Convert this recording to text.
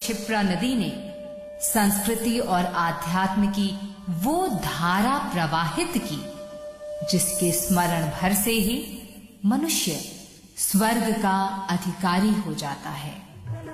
क्षिप्रा नदी ने संस्कृति और आध्यात्म की वो धारा प्रवाहित की जिसके स्मरण भर से ही मनुष्य स्वर्ग का अधिकारी हो जाता है।